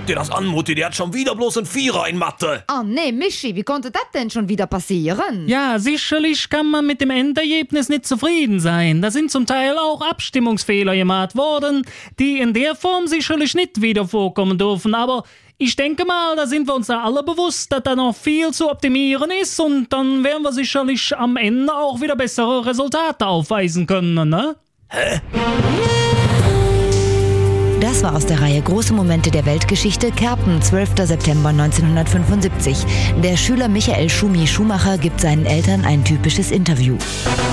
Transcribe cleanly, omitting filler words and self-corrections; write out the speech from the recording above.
Guck dir das an, Mutti, der hat schon wieder bloß einen Vierer in Mathe. Oh nee, Michi, wie konnte das denn schon wieder passieren? Ja, sicherlich kann man mit dem Endergebnis nicht zufrieden sein. Da sind zum Teil auch Abstimmungsfehler gemacht worden, die in der Form sicherlich nicht wieder vorkommen dürfen. Aber ich denke mal, da sind wir uns da alle bewusst, dass da noch viel zu optimieren ist und dann werden wir sicherlich am Ende auch wieder bessere Resultate aufweisen können, ne? Hä? Das war aus der Reihe Große Momente der Weltgeschichte, Kerpen, 12. September 1975. Der Schüler Michael Schumi Schumacher gibt seinen Eltern ein typisches Interview.